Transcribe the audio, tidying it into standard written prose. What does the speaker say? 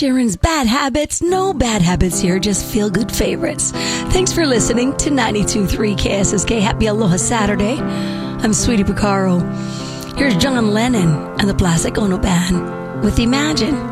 Sharon's bad habits, no bad habits here, just feel-good favorites. Thanks for listening to 92.3 KSSK. Happy Aloha Saturday. I'm Sweetie Picaro. Here's John Lennon and the Plastic Ono Band with Imagine.